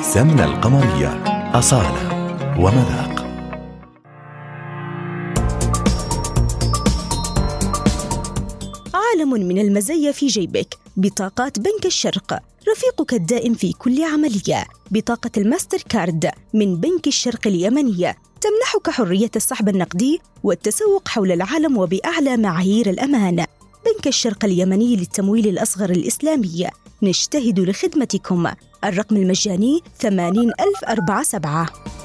سمنة القمرية، أصالة ومذاق. عالم من المزايا في جيبك. بطاقات بنك الشرق، رفيقك الدائم في كل عملية. بطاقة الماستر كارد من بنك الشرق اليمنية تمنحك حرية السحب النقدي والتسوق حول العالم وبأعلى معايير الأمان. بنك الشرق اليمني للتمويل الأصغر الإسلامي، نجتهد لخدمتكم. الرقم المجاني 80047.